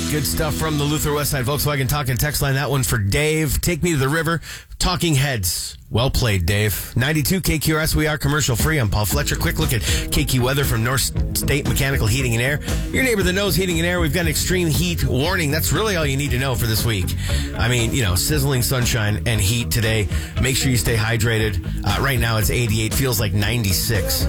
Good stuff from the Luther Westside Volkswagen Talk and Text line. That one for Dave. Take me to the river. Talking Heads. Well played, Dave. 92 KQRS. We are commercial free. I'm Paul Fletcher. Quick look at KQ weather from North State Mechanical Heating and Air. Your neighbor that knows heating and air. We've got an extreme heat warning. That's really all you need to know for this week. I mean, sizzling sunshine and heat today. Make sure you stay hydrated. Right now it's 88. Feels like 96.